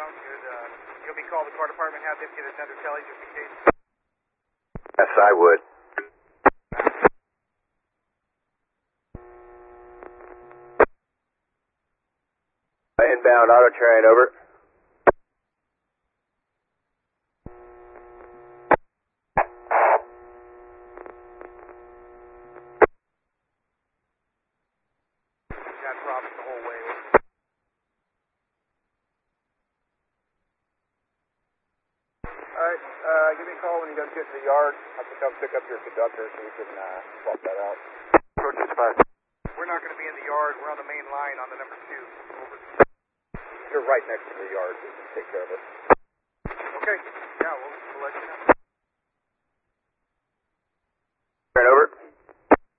inbound. You'll be called the car department, have them get it under tele just in case. Yes, I would. Inbound auto train, over. Got problems the whole way. Alright, give me a call when you guys get to the yard. I have to come pick up your conductor so we can swap that out. Approach dispatch. We're not going to be in the yard. We're on the main line on the number 2. Over. You're right next to the yard. Just take care of it.